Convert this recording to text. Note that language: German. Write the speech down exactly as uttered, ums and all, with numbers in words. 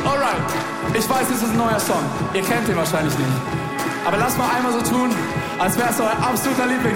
Alright, ich weiß, es ist ein neuer Song. Ihr kennt den wahrscheinlich nicht. Aber lasst mal einmal so tun, als wäre es euer absoluter Lieblingssong.